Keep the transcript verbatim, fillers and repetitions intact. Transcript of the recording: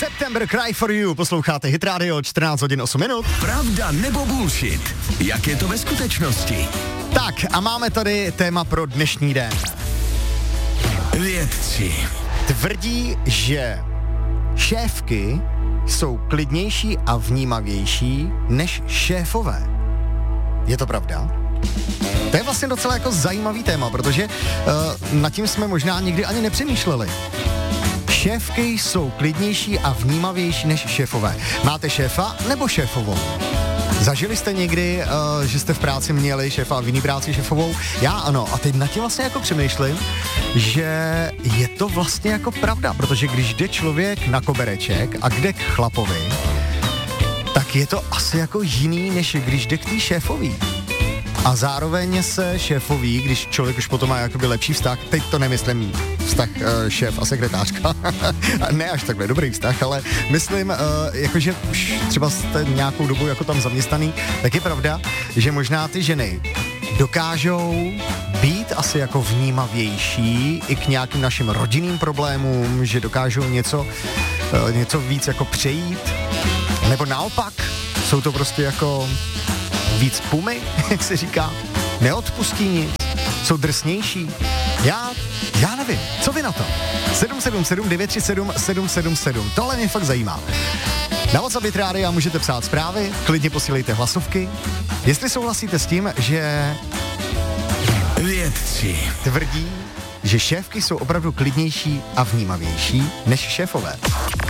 September Cry for You, posloucháte Hit Radio, čtrnáct hodin osm minut. Pravda nebo bullshit? Jak je to ve skutečnosti? Tak a máme tady téma pro dnešní den. Vědci Tvrdí, že šéfky jsou klidnější a vnímavější než šéfové. Je to pravda? To je vlastně docela jako zajímavý téma, protože uh, nad tím jsme možná nikdy ani nepřemýšleli. Šéfky jsou klidnější a vnímavější než šéfové. Máte šéfa nebo šéfovou? Zažili jste někdy, uh, že jste v práci měli šéfa a v jiný práci šéfovou? Já ano. A teď nad tím vlastně jako přemýšlím, že je to vlastně jako pravda, protože když jde člověk na kobereček a jde k chlapovi, tak je to asi jako jiný, než když jde k té šéfový. A zároveň se šéfový, když člověk už potom má jakoby lepší vztah, teď to nemyslím vztah uh, šéf a sekretářka, ne až takhle dobrý vztah, ale myslím, uh, jakože už třeba jste nějakou dobu jako tam zaměstnaný, tak je pravda, že možná ty ženy dokážou být asi jako vnímavější i k nějakým našim rodinným problémům, že dokážou něco, uh, něco víc jako přejít, nebo naopak, jsou to prostě jako víc pumy, jak se říká, neodpustí nic, jsou drsnější. Já, já nevím, co vy na to? sedm sedm sedm devět tři sedm sedm sedm sedm, tohle mě fakt zajímá. Na WhatsApp Hit Radio můžete psát zprávy, klidně posílejte hlasovky, jestli souhlasíte s tím, že vědci tvrdí, že šéfky jsou opravdu klidnější a vnímavější než šéfové.